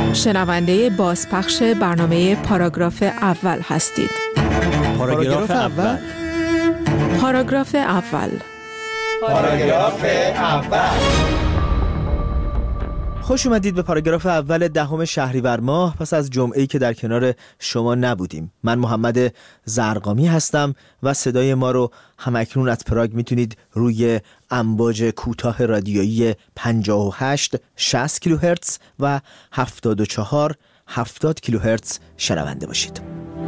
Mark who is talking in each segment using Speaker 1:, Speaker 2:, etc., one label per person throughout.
Speaker 1: شنونده بازپخش برنامه پاراگراف اول هستید.
Speaker 2: پاراگراف اول.
Speaker 1: پاراگراف اول.
Speaker 2: پاراگراف اول. خوش اومدید به پاراگراف اول 10 شهریور ماه پس از جمعه‌ای که در کنار شما نبودیم. من محمد زرقامی هستم و صدای ما رو همکنون از پراگ میتونید روی امواج کوتاه رادیویی 58 60 کیلوهرتز و 74 70 کیلوهرتز شنونده باشید.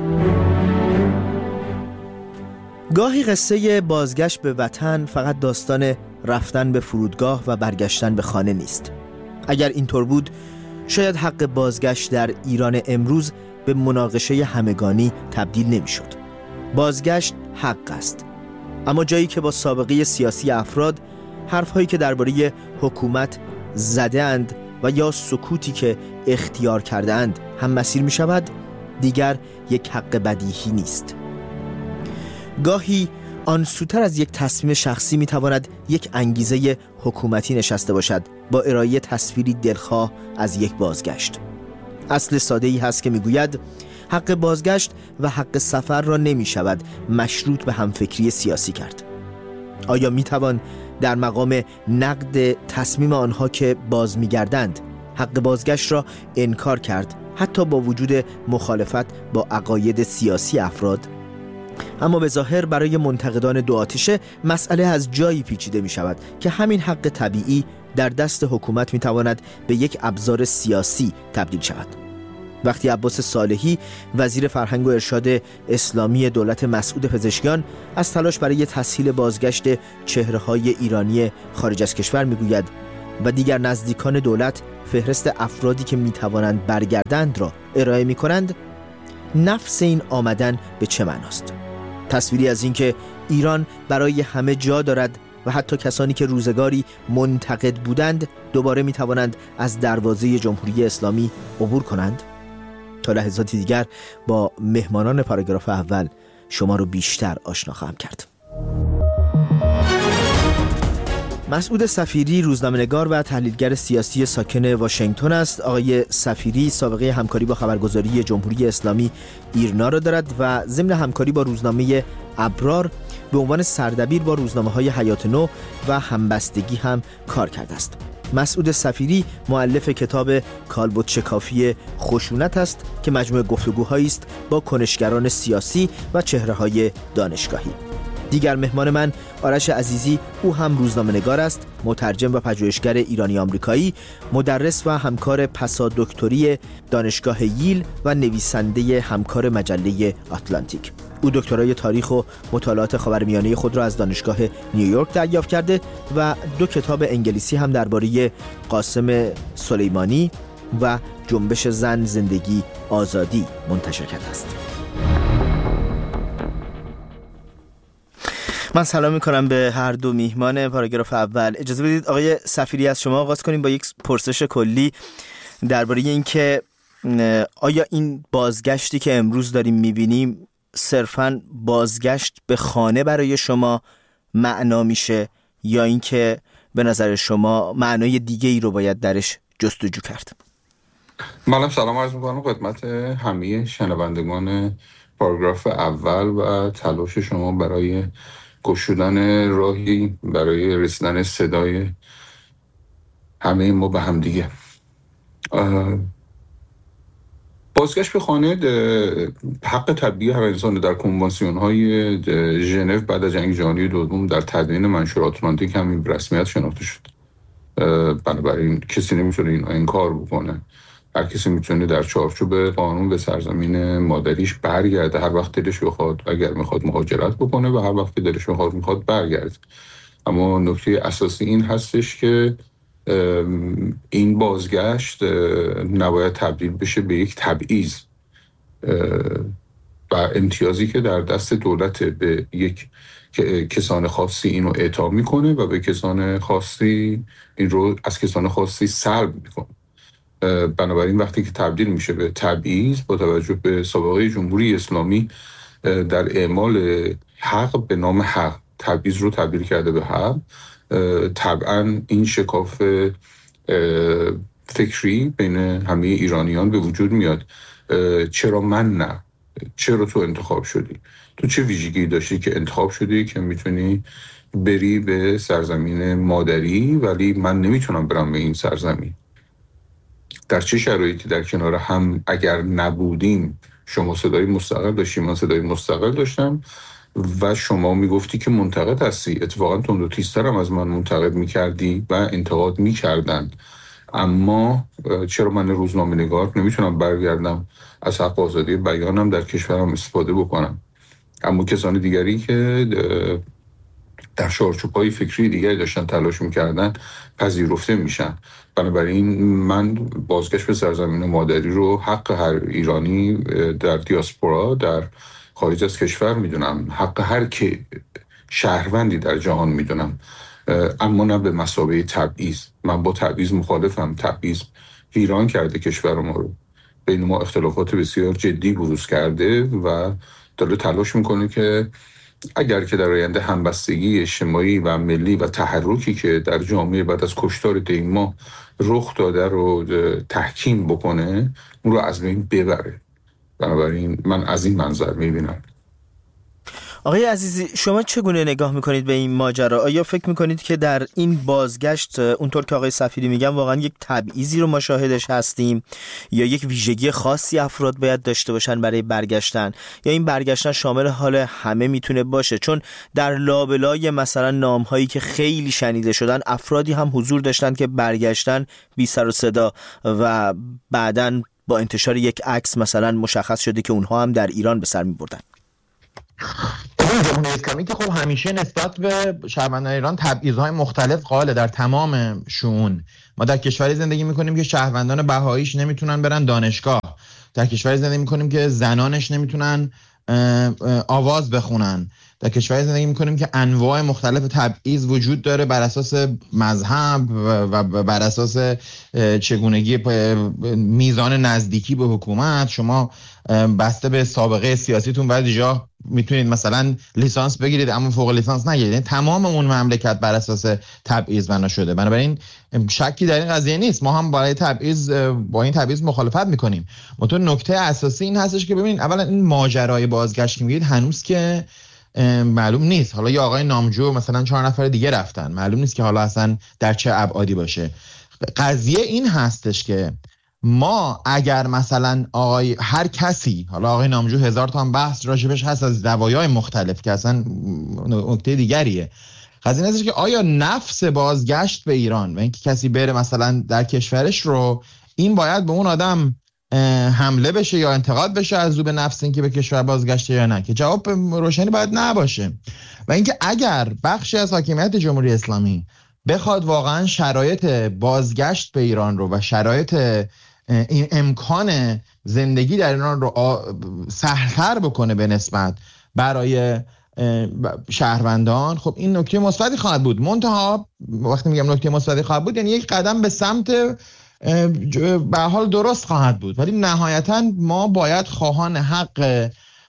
Speaker 2: گاهی قصه بازگشت به وطن فقط داستان رفتن به فرودگاه و برگشتن به خانه نیست. اگر اینطور بود شاید حق بازگشت در ایران امروز به مناقشه همگانی تبدیل نمی‌شد. بازگشت حق است، اما جایی که با سابقه سیاسی افراد حرف‌هایی که درباره حکومت زده‌اند و یا سکوتی که اختیار کرده‌اند هم مسیر می‌شود، دیگر یک حق بدیهی نیست. گاهی آن سوتر از یک تصمیم شخصی میتواند یک انگیزه حکومتی نشسته باشد با ارائه تصویری دلخواه از یک بازگشت. اصل ساده‌ای هست که میگوید حق بازگشت و حق سفر را نمیشود مشروط به همفکری سیاسی کرد. آیا میتوان در مقام نقد تصمیم آنها که باز میگردند حق بازگشت را انکار کرد، حتی با وجود مخالفت با عقاید سیاسی افراد؟ اما به ظاهر برای منتقدان دو آتشه مسئله از جایی پیچیده می شود که همین حق طبیعی در دست حکومت می تواند به یک ابزار سیاسی تبدیل شود. وقتی عباس صالحی وزیر فرهنگ و ارشاد اسلامی دولت مسعود پزشکیان از تلاش برای تسهیل بازگشت چهره‌های ایرانی خارج از کشور می گوید و دیگر نزدیکان دولت فهرست افرادی که می توانند برگردند را ارائه می کنند، نفس این آمدن به چه معناست؟ تصویری از این که ایران برای همه جا دارد و حتی کسانی که روزگاری منتقد بودند دوباره می توانند از دروازه جمهوری اسلامی عبور کنند. تا لحظاتی دیگر با مهمانان پاراگراف اول شما رو بیشتر آشنا خواهم کرد. مسعود صفیری روزنامه‌نگار و تحلیلگر سیاسی ساکن واشنگتن است. آقای صفیری سابقه همکاری با خبرگزاری جمهوری اسلامی ایرنا را دارد و ضمن همکاری با روزنامه ابرار به عنوان سردبیر با روزنامه‌های حیات نو و همبستگی هم کار کرده است. مسعود صفیری مؤلف کتاب کالبد شکافی خشونت است که مجموعه گفتگوهایی است با کنشگران سیاسی و چهره‌های دانشگاهی. دیگر مهمان من آرش عزیزی، او هم روزنامه‌نگار است، مترجم و پژوهشگر ایرانی آمریکایی، مدرس و همکار پسادکتری دانشگاه ییل و نویسنده همکار مجله آتلانتیک. او دکترای تاریخ و مطالعات خاورمیانه خود را از دانشگاه نیویورک دریافت کرده و 2 کتاب انگلیسی هم درباره قاسم سلیمانی و جنبش زن زندگی آزادی منتشر کرده است. من سلام میکنم به هر دو میهمان پاراگراف اول. اجازه بدید آقای صفیری از شما آغاز کنیم با یک پرسش کلی درباره این که آیا این بازگشتی که امروز داریم میبینیم صرفاً بازگشت به خانه برای شما معنا میشه یا اینکه به نظر شما معنای دیگه ای رو باید درش جستجو کرد؟
Speaker 3: من سلام عرض میکنم خدمت همه شنوندگان پاراگراف اول و تلاش شما برای گشودن راهی برای رسیدن صدای همه ما به هم دیگه. بازگشت به خانه حق طبیعی هر انسان در کنوانسیون‌های ژنو بعد از جنگ جهانی دوم در تدوین منشور آتلانتیک هم رسمیت شناخته شد. بنابراین کسی نمیتونه اینو انکار بکنه. هر کسی میتونه در چارچوب قانون به سرزمین مادریش برگرده هر وقت دلش بخواد، اگر میخواد مهاجرت بکنه و هر وقت دلش میخواد برگرده. اما نکته اساسی این هستش که این بازگشت نباید تبدیل بشه به یک تبعیض و امتیازی که در دست دولت به یک کسان خاصی اینو اعطا میکنه و به کسان خاصی این رو از کسان خاصی سلب میکنه. بنابراین وقتی که تبدیل میشه به تبعیض با توجه به سابقه جمهوری اسلامی در اعمال حق به نام حق تبعیض رو تبدیل کرده به حق، طبعا این شکاف فکری بین همه ایرانیان به وجود میاد. چرا من نه؟ چرا تو انتخاب شدی؟ تو چه ویژگی داشتی که انتخاب شدی که میتونی بری به سرزمین مادری ولی من نمیتونم برم به این سرزمین؟ در چه شرایطی در کنار هم اگر نبودیم شما صدای مستقل داشتی، من صدای مستقل داشتم و شما میگفتی که منتقد هستی، اتفاقا تند و تیزترم از من منتقد میکردی و انتقاد میکردن. اما چرا من روزنامه نگار نمیتونم برگردم از حق آزادی بیانم در کشورم استفاده بکنم؟ اما کسان دیگری که در چارچوب‌های فکری دیگری داشتن تلاش میکردن پذیرفته میشن. بنابراین من بازگشت به سرزمین مادری رو حق هر ایرانی در دیاسپورا در خارج از کشور میدونم، حق هر که شهروندی در جهان میدونم، اما نه به مثابه تبعیض. من با تبعیض مخالفم. تبعیض ویران کرده کشور ما رو، بین ما اختلافات بسیار جدی بروز کرده و داره تلاش میکنه که اگر که در آینده همبستگی اجتماعی و ملی و تحرکی که در جامعه بعد از کشتار دیما رخ داده رو تحکیم بکنه، اون رو از بین ببره. بنابراین من از این منظر میبینم.
Speaker 2: آقای عزیزی، شما چگونه نگاه میکنید به این ماجرا؟ آیا فکر میکنید که در این بازگشت اونطور که آقای صفیری میگن واقعا یک تبعیضی رو ما شاهدش هستیم، یا یک ویژگی خاصی افراد باید داشته باشن برای برگشتن، یا این برگشتن شامل حال همه میتونه باشه؟ چون در لابلای مثلا نامهایی که خیلی شنیده شدن افرادی هم حضور داشتن که برگشتن بی سر و صدا و بعداً با انتشار یک عکس مثلا مشخص شده که اونها هم در ایران به سر میبردن.
Speaker 4: جمهوری اسلامی که خب همیشه نسبت به شهروندان ایران تبعیض‌های مختلف قائله در تمام شؤون. ما در کشوری زندگی میکنیم که شهروندان بهاییش نمیتونن برن دانشگاه، در کشوری زندگی میکنیم که زنانش نمیتونن آواز بخونن، در کشوری زندگی میکنیم که انواع مختلف تبعیض وجود داره بر اساس مذهب و بر اساس چگونگی میزان نزدیکی به حکومت. شما بسته به سابقه سیاسیتون بعد جا میتونید مثلا لیسانس بگیرید اما فوق لیسانس نگیرید. تمام اون مملکت بر اساس تبعیض بنا شده. بنابراین شکی در این قضیه نیست. ما هم برای با این تبعیض مخالفت میکنیم. منتها نکته اساسی این هستش که ببینید اولا این ماجرای بازگشت که میگید هنوز که معلوم نیست. حالا یا آقای نامجو مثلا 4 نفر دیگه رفتن، معلوم نیست که حالا اصلا در چه ابعادی باشه. قضیه این هستش که ما اگر مثلا هر کسی، حالا آقای نامجو 1000 تا هم بحث راجبش هست از زوایای مختلف که اصلا نکته دیگریه. قضیه این هستش که آیا نفس بازگشت به ایران و اینکه کسی بره مثلا در کشورش رو، این باید به اون آدم حمله بشه یا انتقاد بشه از رو به نفس اینکه به کشور بازگشته یا نه؟ که جواب روشنی باید نباشه. و اینکه اگر بخشی از حاکمیت جمهوری اسلامی بخواد واقعا شرایط بازگشت به ایران رو و شرایط این امکان زندگی در ایران رو سهل‌تر بکنه به نسبت برای شهروندان، خب این نکته مثبتی خواهد بود. منتها وقتی میگم نکته مثبتی خواهد بود یعنی یک قدم به سمت به حال درست خواهد بود. ولی نهایتا ما باید خواهان حق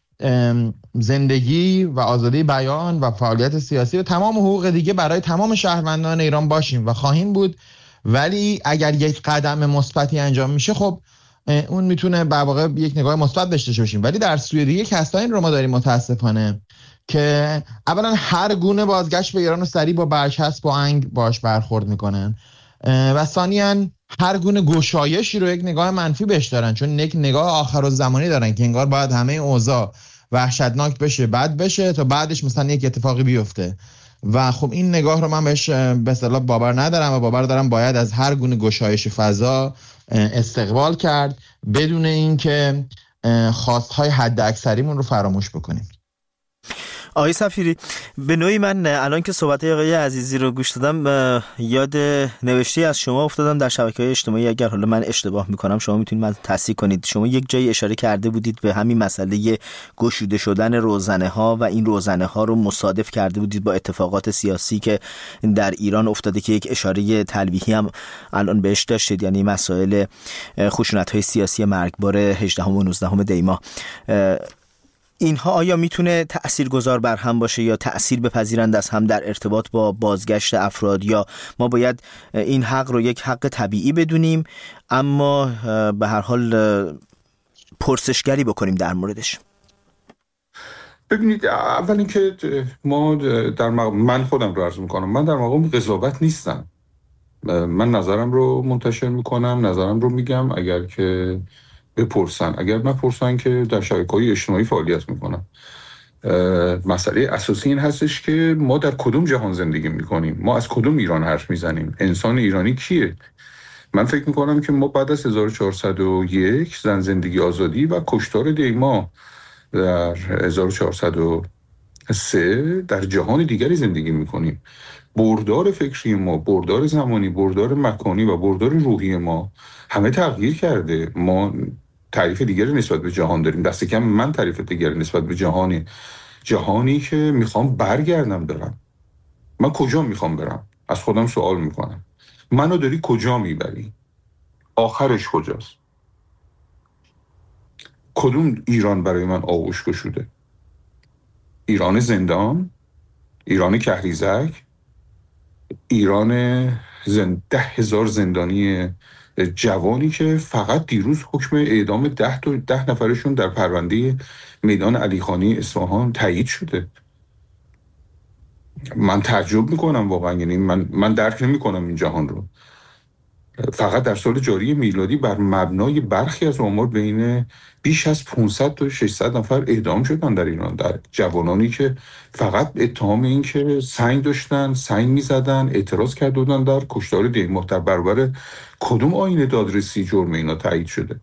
Speaker 4: زندگی و آزادی بیان و فعالیت سیاسی و تمام حقوق دیگه برای تمام شهروندان ایران باشیم و خواهیم بود. ولی اگر یک قدم مثبتی انجام میشه خب اون میتونه به واقع یک نگاه مثبت داشته باشیم. ولی در سوی دیگه کسایی رو ما داریم متاسفانه که اولا هر گونه بازگشت به ایران رو سریع با برچسب و انگ باش برخورد میکنن و ثانیاً هر گونه گشایشی رو یک نگاه منفی بهش دارن، چون یک نگاه آخرالزمانی دارن که انگار باید همه اوضاع وحشتناک بشه، بد بشه تا بعدش مثلا یک اتفاقی بیفته. و خب این نگاه رو من بهش به اصطلاح باور ندارم و باور دارم باید از هر گونه گشایش فضا استقبال کرد بدون اینکه خواستهای حد اکثریمون رو فراموش بکنیم.
Speaker 2: آقای صفیری، به نوعی من الان که صحبت آقای عزیزی رو گوش دادم یاد نوشته از شما افتادم در شبکه‌های اجتماعی. اگر حالا من اشتباه میکنم شما میتونید من تصحیح کنید. شما یک جایی اشاره کرده بودید به همین مسئله گشوده شدن روزنه ها و این روزنه ها رو مصادف کرده بودید با اتفاقات سیاسی که در ایران افتاده که یک اشاره تلویحی هم الان بهش داشتید، یعنی مسائل خشونت‌های سیاسی مرگبار 18 و 19 دی ماه. اینها آیا میتونه تأثیرگذار بر هم باشه یا تأثیر بپذیرند از هم در ارتباط با بازگشت افراد، یا ما باید این حق رو یک حق طبیعی بدونیم اما به هر حال پرسشگری بکنیم در موردش؟
Speaker 3: ببینید، اول اینکه ما من خودم رو عرض میکنم، من در مقام قضاوت نیستم. من نظرم رو منتشر میکنم، نظرم رو میگم، اگر که بپرسن، اگر نپرسن که در شبکه‌های اجتماعی فعالیت میکنم. مسئله اساسی این هستش که ما در کدوم جهان زندگی میکنیم، ما از کدوم ایران حرف میزنیم، انسان ایرانی کیه. من فکر میکنم که ما بعد از 1401 زن زندگی آزادی و کشتار دیما در 1403 در جهان دیگری زندگی میکنیم. بردار فکری ما، بردار زمانی، بردار مکانی و بردار روحی ما همه تغییر کرده. ما تعریف دیگری نسبت به جهان داریم، دست کم من تعریف دیگری نسبت به جهانی که میخوام برگردم برم. من کجا میخوام برم؟ از خودم سوال میکنم. منو داری کجا میبری؟ آخرش کجاست؟ کدوم ایران برای من آغوش گشوده؟ ایران زندان؟ ایران کهریزک؟ ایران 10,000 زندانی جوانی که فقط دیروز حکم اعدام 10 نفرشون در پرونده میدان علیخانی اصفهان تایید شده. من تعجب میکنم واقعا، یعنی من درک نمیکنم این جهان رو. فقط در سال جاری میلادی بر مبنای برخی از آمار بین بیش از 500 تا 600 نفر اعدام شدن در ایران، در جوانانی که فقط اتهام این که سنگ داشتن، سنگ میزدن، اعتراض کرده بودن در کشتار دیما. در برابر کدوم آیین دادرسی جرم اینا تایید شده؟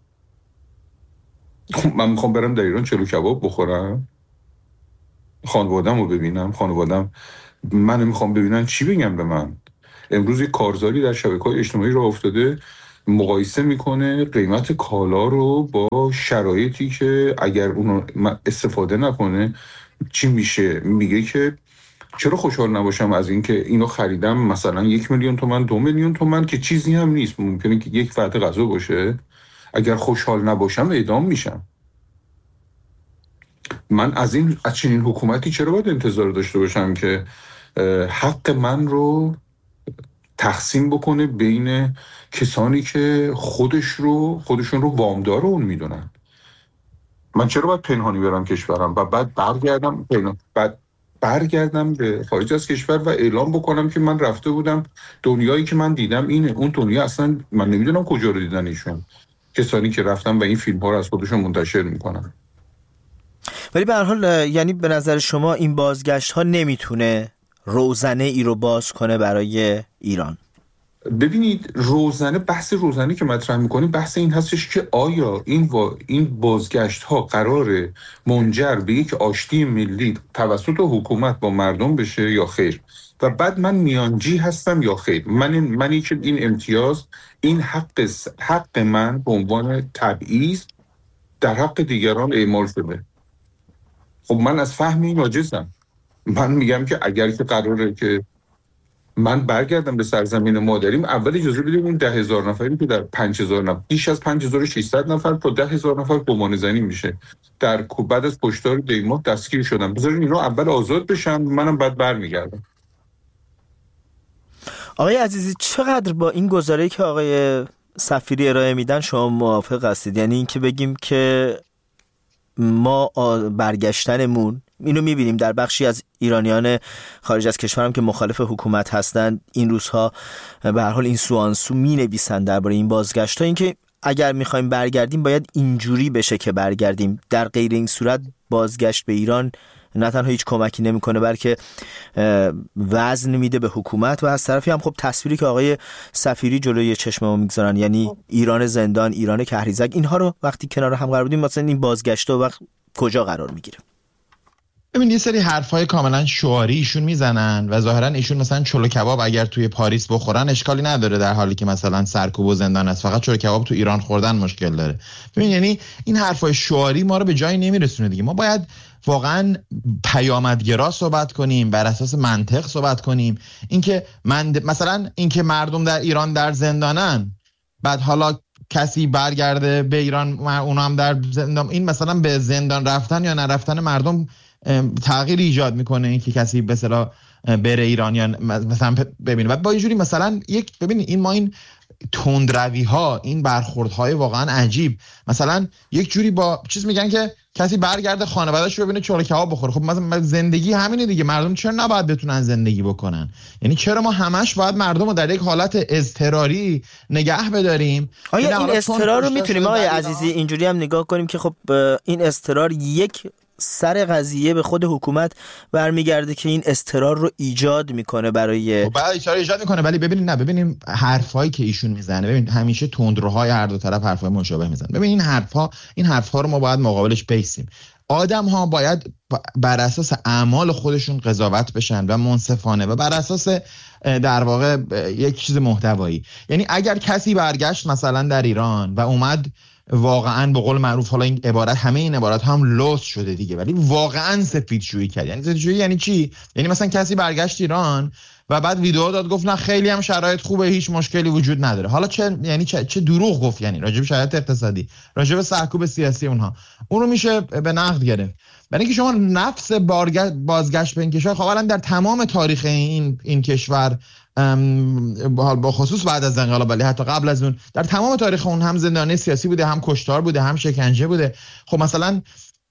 Speaker 3: من میخوام برم در ایران چلو کباب بخورم، خانوادم رو ببینم، خانوادم من میخوام ببینن چی بگم به من. امروز یک کارزاری در شبکه‌های اجتماعی راه افتاده، مقایسه میکنه قیمت کالا رو با شرایطی که اگر اونو استفاده نکنه چی میشه. میگه که چرا خوشحال نباشم از این که اینو خریدم مثلا 1 میلیون تومان، 2 میلیون تومان، که چیزی هم نیست، ممکنه که یک فرد غذا باشه. اگر خوشحال نباشم اعدام میشم. من از چنین حکومتی چرا باید انتظار داشته باشم که حق من رو تقسیم بکنه بین کسانی که خودشون رو وامدار اون میدونن؟ من چرا باید پنهانی برم کشورم و بعد برگردم به خارج از کشور و اعلام بکنم که من رفته بودم، دنیایی که من دیدم اینه. اون دنیا اصلا من نمیدونم کجا رو دیدن ایشون، کسانی که رفتن و این فیلم ها رو از خودشون منتشر میکنن.
Speaker 2: ولی به هر حال یعنی به نظر شما این بازگشت ها نمیتونه روزنه ای رو باز کنه برای ایران؟
Speaker 3: ببینید، بحث روزنه که مطرح میکنیم بحث این هستش که آیا این بازگشت ها قراره منجر به یک آشتی ملی توسط حکومت با مردم بشه یا خیر، و بعد من میانجی هستم یا خیر. منی که این امتیاز، این حق من به عنوان تبعیض در حق دیگران اعمال شده. خب من از فهم این عاجزم. من میگم که اگر که قراره که من برگردم به سرزمین مادریم، اول اجازه بدیم اون 10,000 نفری که در 5,000 نفر، بیش از 5,600 نفر تا 10,000 نفر گمان زنی میشه در بعد از کشتار دیما دستگیر شدن، بذارین اینا اول آزاد بشن، منم بعد برمیگردم.
Speaker 2: آقای عزیزی، چقدر با این گزاره‌ای که آقای صفیری ارائه میدن شما موافق هستید؟ یعنی این که بگیم که ما برگشتنمون، اینو میبینیم در بخشی از ایرانیان خارج از کشورم که مخالف حکومت هستند این روزها به هر حال این سوانسو مینویسن درباره این بازگشت ها، این که اگر میخوایم برگردیم باید اینجوری بشه که برگردیم، در غیر این صورت بازگشت به ایران نه تنها هیچ کمکی نمیکنه بلکه وزن میده به حکومت، و از طرفی هم خب تصویری که آقای صفیری جلوی چشم ما میگذارن، یعنی ایران زندان، ایران کهریزک، اینها رو وقتی کنار هم قرار بدیم مثلا این بازگشت و وقت کجا قرار میگیره؟
Speaker 4: ببین، یه سری حرفای کاملا شعاری ایشون میزنن و ظاهرا ایشون مثلا چلو کباب اگر توی پاریس بخورن اشکالی نداره، در حالی که مثلا سرکوب و زندان است. فقط چلو کباب تو ایران خوردن مشکل داره. ببین، یعنی این حرفای شعاری ما رو به جایی نمیرسونه دیگه. ما باید واقعا پیامدگرا صحبت کنیم، بر اساس منطق صحبت کنیم. اینکه مثلا اینکه مردم در ایران در زندانن، بعد حالا کسی برگرده به ایران اونا هم در زندان، این مثلا به زندان رفتن یا نرفتن مردم تغییر ایجاد میکنه این که کسی به اصطلاح بره ایران یا مثلا ببینه. بعد با یه جوری مثلا ببینید این ما این تندروی ها، این برخوردهای واقعا عجیب، مثلا یک جوری با چیز میگن که کسی برگرده خانواده‌اش رو ببینه چوله کباب بخوره. خب مثلا زندگی همینه دیگه، مردم چرا نباید بتونن زندگی بکنن؟ یعنی چرا ما همش باید مردم رو در یک حالت اضطراری نگه بداریم؟
Speaker 2: آیا این اضطرار رو میتونیم آقای عزیزی اینجوری هم نگاه کنیم که خب این اضطرار یک سر قضیه به خود حکومت برمیگرده که این اضطرار رو ایجاد میکنه برای
Speaker 4: ایجاد میکنه، ولی ببینیم حرفایی که ایشون میزنه، ببین همیشه تندروهای هر دو طرف حرفای مشابه میزنن. ببین این حرفا رو ما باید مقابلش بیسیم. آدم ها باید بر اساس اعمال خودشون قضاوت بشن و منصفانه و بر اساس در واقع یک چیز محتوایی. یعنی اگر کسی برگشت مثلا در ایران و اومد واقعا به قول معروف، حالا این عبارت، همه این عبارات هم لوس شده دیگه، ولی واقعا سفیدشویی کرد. یعنی سفیدشویی یعنی چی؟ یعنی مثلا کسی برگشت ایران و بعد ویدیو داد گفت نه خیلی هم شرایط خوبه، هیچ مشکلی وجود نداره. حالا چه دروغ گفت، یعنی راجع به شرایط اقتصادی، راجع به سرکوب سیاسی اونها، اون رو میشه به نقد گرفت. برای اینکه شما نفس بازگشت به این کشور، خب در تمام تاریخ این کشور با خصوص بعد از انقلاب، ولی حتی قبل از اون در تمام تاریخ اون هم زندانی سیاسی بوده، هم کشتار بوده، هم شکنجه بوده. خب مثلا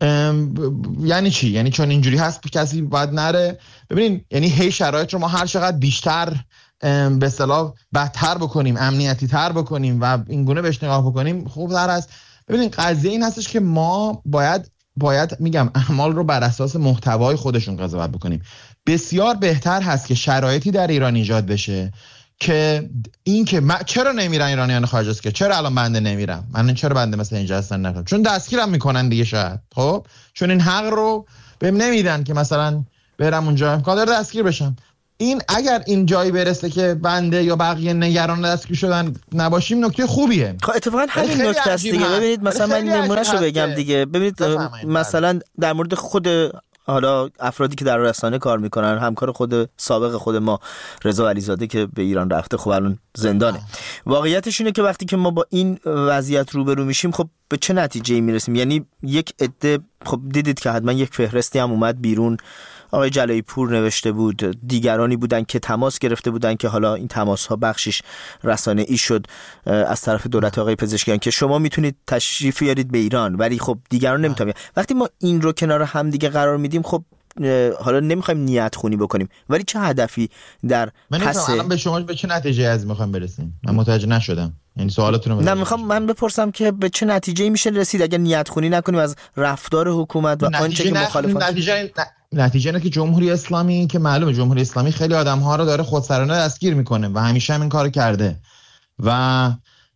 Speaker 4: یعنی چی؟ یعنی چون اینجوری هست کسی باید نره؟ ببینین یعنی هی شرایط رو ما هر چقدر بیشتر به اصطلاح بدتر بکنیم، امنیتی تر بکنیم و این گونه بهش نگاه بکنیم خوب‌تر است. ببینین قضیه این هستش که ما باید میگم اعمال رو بر اساس محتوای خودشون قضاوت بکنیم. بسیار بهتر هست که شرایطی در ایران ایجاد بشه که این که چرا نمیرن ایرانیان خارج است، که چرا الان بنده نمیرم، من چرا بنده مثلا اینجا هستن نکنم، چون دستگیرم میکنن دیگه شاید، خب چون این حق رو بهم نمیدن که مثلا برم اونجا امکان داره دستگیر بشم. این اگر این جایی برسه که بنده یا بقیه نگران دستگیر شدن نباشیم نکته خوبیه.
Speaker 2: خب اتفاقا همین نکته است دیگه. ببینید مثلا من نمونهشو بگم دیگه. ببینید مثلا در مورد خود حالا افرادی که در رسانه کار میکنن، همکار خود سابق خود ما رضا علیزاده که به ایران رفته، خب الان زندانه. واقعیتش اینه که وقتی که ما با این وضعیت روبرو میشیم، خب به چه نتیجه‌ای میرسیم؟ یعنی یک عده، خب دیدید که حتما یک فهرستی هم اومد بیرون، آقای جلایی پور نوشته بود، دیگرانی بودن که تماس گرفته بودن که حالا این تماس ها بخشش رسانه‌ای شد از طرف دولت آقای پزشکیان که شما میتونید تشریف بیارید به ایران، ولی خب دیگران نمیتونن. وقتی ما این رو کنار هم دیگه قرار میدیم، خب حالا نمیخوایم نیت خونی بکنیم، ولی چه هدفی در پس
Speaker 4: الان به شما به چه نتیجه از میخوایم برسیم؟ من متوجه نشدم. یعنی سوالتون رو
Speaker 2: نه، میخوام من بپرسم که به چه نتیجه‌ای میشه رسید اگر نیت خونی نکنیم از رفتار حکومت و آنچه که مخالفان.
Speaker 4: نتیجه اینه که جمهوری اسلامی، که معلومه جمهوری اسلامی خیلی آدم‌ها رو داره خودسرانه دستگیر میکنه و همیشه هم این کارو کرده و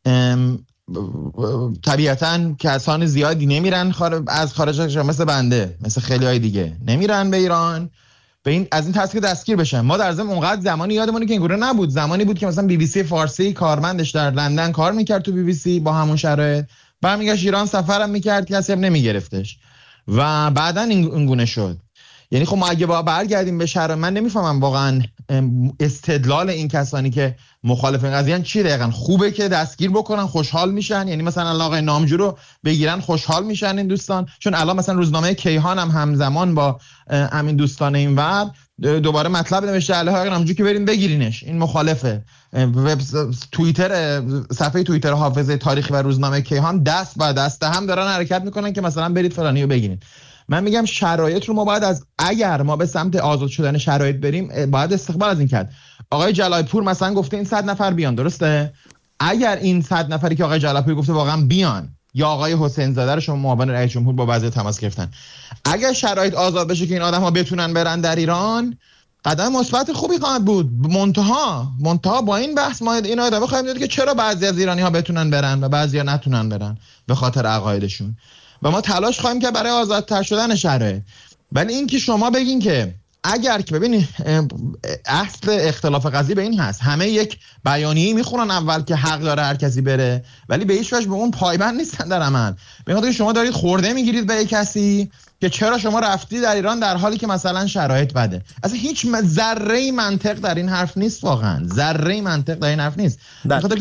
Speaker 4: طبیعتاً کسان زیادی نمیرن از خارج مثل بنده، مثل خیلی های دیگه نمیرن به ایران از این تسکیه دستگیر بشن. ما در ضمن اونقدر زمانی یادمونه که این گونه نبود. زمانی بود که مثلا BBC فارسی کارمندش در لندن کار میکرد تو BBC با همون شرایط، برمیگشت ایران سفرم میکرد، کسی هم نمیگرفتش و بعداً این گونه شد. یعنی خب ما اگه با برگردیم به شرایط، من نمیفهمم واقعا استدلال این کسانی که مخالف این قضیه چی دقیقاً. خوبه که دستگیر بکنن، خوشحال میشن، یعنی مثلا آقای نامجو رو بگیرن خوشحال میشن این دوستان، چون الان مثلا روزنامه کیهان هم همزمان با همین دوستان اینور دوباره مطلب نوشته علیه آقای نامجو که بریم بگیرینش، این مخالفه. توییتر، صفحه توییتر حافظه تاریخی و روزنامه کیهان دست با دست هم دارن حرکت میکنن که مثلا برید فلانیو بگیرین. من میگم شرایط رو ما باید اگر ما به سمت آزاد شدن شرایط بریم، باید استقبال از این کرد. آقای جلایی پور مثلا گفته این 100 نفر بیان، درسته؟ اگر این 100 نفری که آقای جلایی پور گفته واقعا بیان، یا آقای حسین زاده رو شما معاون رئیس جمهور با وضعیت تماس گرفتن، اگر شرایط آزاد بشه که این آدم‌ها بتونن برن در ایران، قدم مثبت خوبی خواهد بود. منتها با این بحث ما این آدم‌ها خواهیم دید که چرا بعضی از ایرانی‌ها بتونن برن و بعضی‌ها نتونن برن به خاطر عقایدشون، و ما تلاش خواهیم که برای آزادتر شدن شرایط. ولی این که شما بگین که اگر که ببینید اصل اختلاف قضیه به این هست، همه یک بیانیه میخونن اول که حق داره هر کسی بره، ولی به هیچ وجه به اون پایبند نیستن در عمل. میگم که شما دارید خورده میگیرید به یک کسی که چرا شما رفتی در ایران در حالی که مثلا شرایط بده. اصلا هیچ ذره منطق در این حرف نیست، واقعا ذره منطق در این حرف نیست. بخاطر که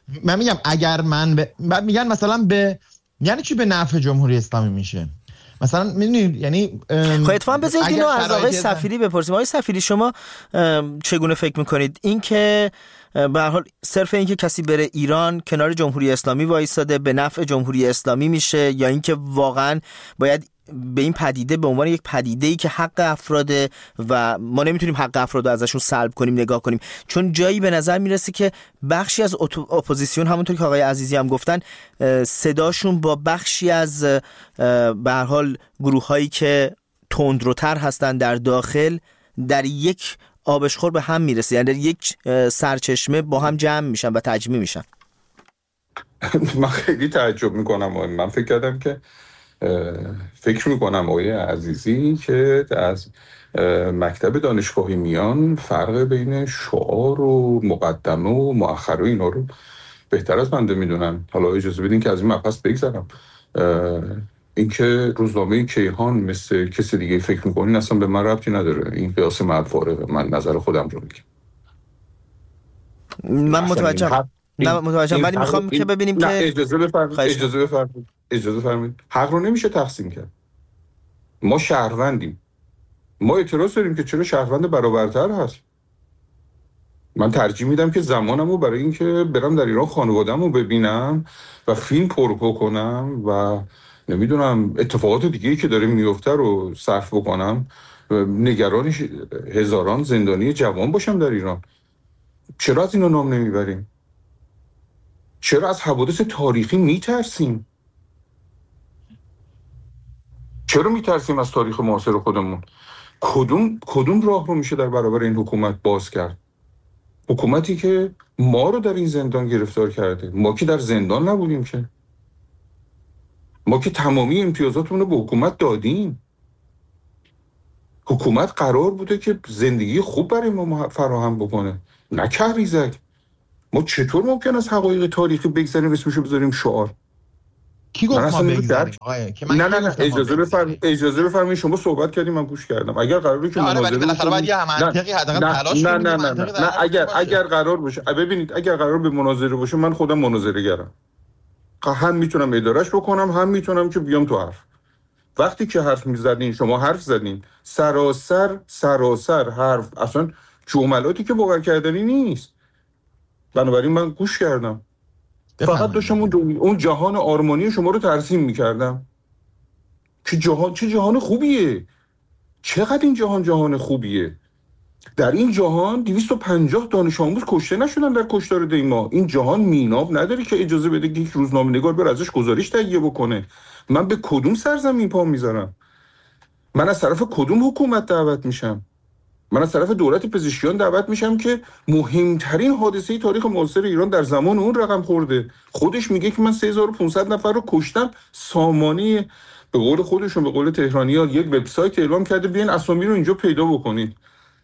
Speaker 4: من میگم اگر بعد میگن مثلا یعنی چی به نفع جمهوری اسلامی میشه؟ مثلا میدونید یعنی
Speaker 2: خب اتفاقا بذارید اینو از آقای صفیری بپرسیم. آقای صفیری شما چگونه فکر میکنید این که به هر حال صرف این که کسی بره ایران کنار جمهوری اسلامی وایساده به نفع جمهوری اسلامی میشه، یا اینکه واقعا باید به این پدیده به عنوان یک پدیده‌ای که حق افراده و ما نمیتونیم حق افراد رو ازشون سلب کنیم نگاه کنیم؟ چون جایی به نظر میرسه که بخشی از اپوزیسیون، همونطور که آقای عزیزی هم گفتن، صداشون با بخشی از به هر حال گروه‌هایی که تندروتر هستن در داخل در یک آبشخور به هم میرسه، یعنی در یک سرچشمه با هم جمع میشن و تجمیع میشن.
Speaker 3: من خیلی تعجب میکنم. من فکر میکنم آقای عزیزی که از مکتب دانشگاهی میان فرق بین شعار و مقدمه و مؤخر و اینا رو بهتر از بنده میدونن. حالا اجازه بدین که از این مبحث بگذرم. اینکه روزنامه کیهان مثل کسی دیگه فکر میکنین اصلا به من ربطی نداره. این قیاس معفاره. من نظر خودم رو میگم.
Speaker 2: من متوجهم ولی میخوام که ببینیم که
Speaker 3: اجازه بفرمایید. حق رو نمیشه تقسیم کرد. ما شهروندیم. ما اعتراض داریم که چرا شهروند برابرتر هست. من ترجیح میدم که زمانمو برای این که برم در ایران خانواده‌مو ببینم و فیلم پر کنم و نمیدونم اتفاقات دیگه‌ای که داره میفته رو صرف بکنم، نگران هزاران زندانی جوان باشم در ایران. چرا از اینا نام نمیبریم؟ چرا از حوادث تاریخی میترسیم؟ چرا میترسیم از تاریخ معاصر خودمون؟ کدوم راه رو میشه در برابر این حکومت باز کرد؟ حکومتی که ما رو در این زندان گرفتار کرده. ما که در زندان نبودیم که. ما که تمامی امتیازاتمون رو به حکومت دادیم. حکومت قرار بوده که زندگی خوب برای ما فراهم بکنه، نه کهریزک. ما چطور ممکن است حقایق تاریخی بگذاریم اسمشو بذاریم شعار؟
Speaker 4: کی گفت ما بگذاریم؟
Speaker 3: نه اجازه بفرمایید. شما صحبت کردیم من گوش کردم. اگر قراره که مناظره
Speaker 4: بالاخره باید یه منطقی حداقل تلاش کنیم.
Speaker 3: نه اگر قرار باشه، ببینید اگر قرار به مناظره باشه، من خودم مناظره گرم. هم میتونم ادارهش بکنم، هم میتونم که بیام تو حرف. وقتی که حرف میزدین، شما حرف زدین، سراسر حرف، اصلا جملاتی که باور کردنی نیست. بنابراین من گوش کردم. فقط داشتم اون جهان آرمانی شما رو ترسیم میکردم که چه جهان خوبیه. چقدر این جهان خوبیه. در این جهان 250 دانش آموز کشته نشدن در کشتار دیما. این جهان میناب نداره که اجازه بده که یک روزنامه نگار بر ازش گزارش تهیه بکنه. من به کدوم سرزمین پا میذارم؟ من از طرف کدوم حکومت دعوت میشم؟ من از طرف دولت پزشکیان دعوت میشم که مهمترین حادثه تاریخ معاصر ایران در زمان اون رقم خورده. خودش میگه که من 3500 نفر رو کشتم. سامانی به قول خودشون، به قول تهرانی‌ها، یک وبسایت اعلام کرده بیاین اسامی رو اینجا پیدا بکنید.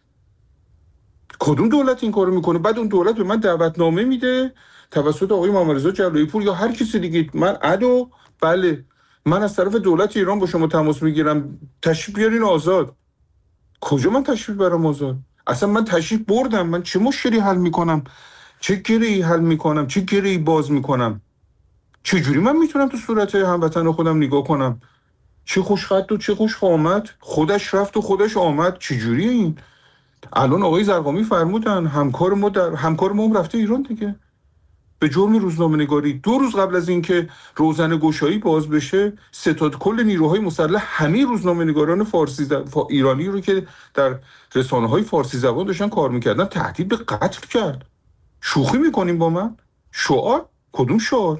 Speaker 3: کدوم دولت این کارو میکنه؟ بعد اون دولت به من دعوتنامه میده توسط آقای محمدرضا جلایی پور یا هر کسی دیگه. بله من از طرف دولت ایران با شما تماس میگیرم، تشریف بیارین آزاد. کجا من تشریف برام آزاد؟ اصلا من تشریف بردم. من چه مشکلی حل میکنم؟ چه گره‌ای حل میکنم؟ چه گره‌ای باز میکنم؟ چه جوری من میتونم تو صورت هموطن خودم نگاه کنم؟ چه خوشخط و چه خوش آمد، خودش رفت و خودش آمد. چه جوریه این؟ الان آقای زرقامی فرمودن همکار ما هم رفته ایران دیگه به جرم روزنامه‌نگاری. 2 روز قبل از اینکه روزنه گشایی باز بشه، ستاد کل نیروهای مسلح همه روزنامه‌نگاران ایرانی رو که در رسانه‌های فارسی زبان داشتن کار می‌کردن تهدید به قتل کرد. شوخی می‌کنیم با من؟ شعار؟ کدوم شعار؟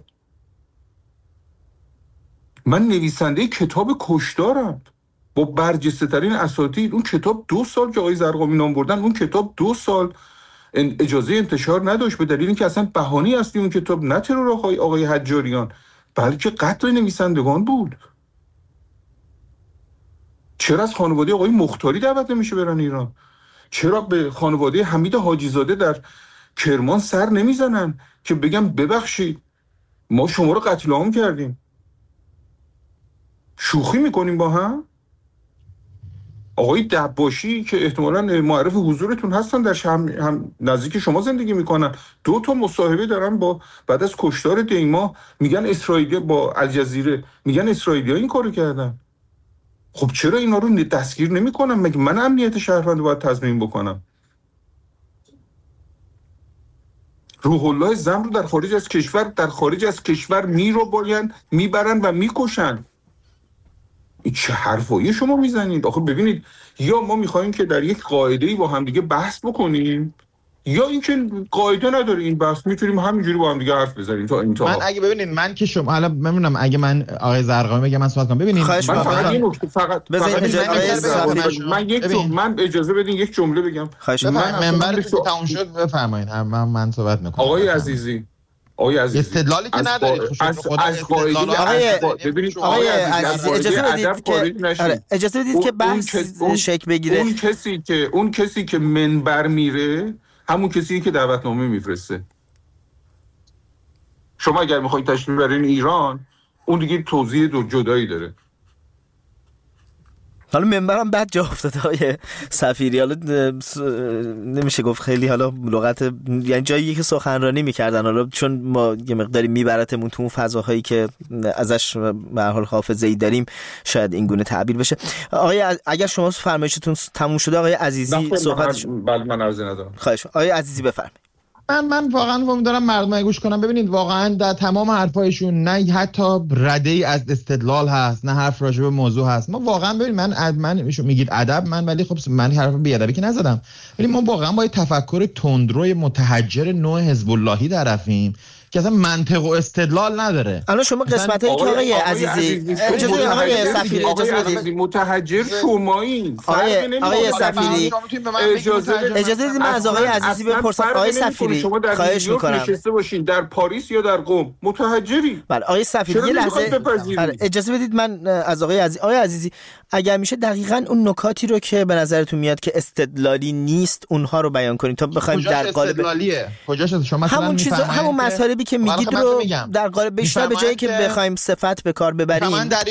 Speaker 3: من نویسنده کتاب کشدارم با برجسته‌ترین اساتید. اون کتاب 2 سال که آقای زرقامی نام بردن، اون کتاب 2 سال اجازه انتشار نداشت، به دلیل اینکه اصلا بهانه‌ای اصلی اون کتاب نه ترور آقای حجاریان بلکه قتل نویسندگان بود. چرا از خانواده آقای مختاری دعوت نمیشه برن ایران؟ چرا به خانواده حمید حاجی زاده در کرمان سر نمیزنن که بگم ببخشید ما شما رو قتل عام کردیم؟ شوخی میکنیم با هم؟ آقای دباشی که احتمالاً معرف حضورتون هستن در شهر هم نزدیک شما زندگی میکنن، 2 تا مصاحبه دارن با بعد از کشتار دیما، میگن اسرائیلی با الجزیره، میگن اسرائیلی‌ها این کارو کردن. خب چرا اینا رو دستگیر نمیکنن؟ مگه من امنیت شهروند باید تضمین بکنم؟ روح الله زم رو در خارج از کشور میبرن و میکشن. این چه حرفایی شما میزنید؟ آخه ببینید، یا ما میخوایم که در یک قاعده‌ای با هم دیگه بحث بکنیم، یا اینکه قاعده نداره این بحث، میتونیم همینجوری با هم دیگه حرف بزنیم تا انتها.
Speaker 4: من اگه ببینید، من که شما حالا میمونم، اگه من آقای زرقامی بگم من صحبت کنم، ببینید
Speaker 3: من فقط یه نکته من اجازه بدین یک جمله بگم.
Speaker 4: منبرتون تموم شد بفرمایید، من صحبت میکنم.
Speaker 3: آقای عزیزی
Speaker 4: استدلالی که ندارید.
Speaker 2: اجازه بدید که بحث شکل بگیره.
Speaker 3: اون کسی که منبر میره همون کسی که دعوتنامه میفرسته. شما اگر میخواید تشریف برین ایران، اون دیگه توضیح جدایی داره.
Speaker 2: حالا منبرم بعد جا افتاده های سفیری، حالا نمیشه گفت خیلی حالا لغت، یعنی جایی که سخنرانی میکردن، حالا چون ما یه مقداری میبرتمون تو اون فضاهایی که ازش به هر حال حافظه‌ای داریم، شاید این گونه تعبیر بشه. آقای اگر شما فرمایشتون تموم شده آقای عزیزی صحبتش.
Speaker 3: بله من عرضی ندارم.
Speaker 2: خواهش. آقای عزیزی بفرمایید.
Speaker 4: من واقعا امیدوارم مردم گوش کنن. ببینید واقعا در تمام حرفایشون نه حتی رده‌ای از استدلال هست، نه حرف راجع به موضوع هست. ما واقعا ببینید، من میگید ادب، من خب من حرف بی‌ادبی که نزدم، ولی ما واقعا با تفکر تندروی متحجر نوع حزب اللهی طرفیم که اصلا منطق و استدلال نداره.
Speaker 2: الان شما قسمتایی که آقای عزیزی اجازه آقای سفیری اجازه بدید،
Speaker 3: متحجر شمایین.
Speaker 2: آقای سفیری اجازه بدید من از آقای عزیزی بپرسم. آقای سفیری خواهش می‌کنم
Speaker 3: نشسته باشین در پاریس یا در قم، متحجری.
Speaker 2: بله آقای سفیری یه لحظه اجازه بدید من از آقای عزیزی اگر میشه دقیقاً اون نکاتی رو که به نظرتون میاد که استدلالی نیست اونها رو بیان کنید تا بخوایم در قالب
Speaker 4: استدلالیه کجاش شما
Speaker 2: همون چیز، همون مسائلی که میگید رو در قالب بیشتر به جایی که بخوایم صفت به کار ببریم